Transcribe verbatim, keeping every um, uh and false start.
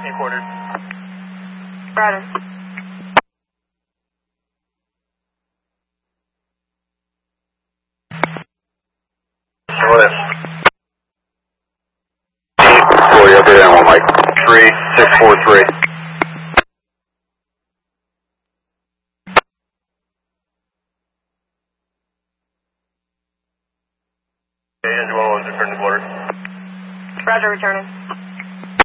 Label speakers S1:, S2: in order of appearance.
S1: Eight quarters.
S2: Roger.
S1: Go ahead. Four, you update that one, Mike. Three, six, four, three. Okay, engine one, one, return to quarters.
S2: Roger, returning.